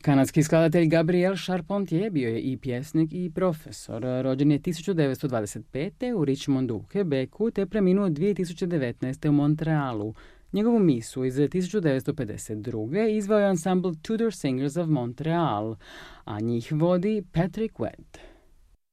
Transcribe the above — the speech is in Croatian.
Kanadski skladatelj Gabriel Charpentier bio je i pjesnik i profesor. Rođen je 1925. u Richmondu u Quebecu te preminuo 2019. u Montrealu. Njegovu misu iz 1952. izveo je ansambl Tudor Singers of Montreal, a njih vodi Patrick Wedd.